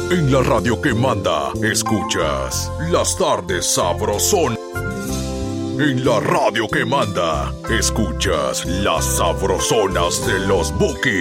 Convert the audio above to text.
En la radio que manda, escuchas Las Tardes Sabrosón. En la radio que manda, escuchas Las Sabrosonas de los Bukis.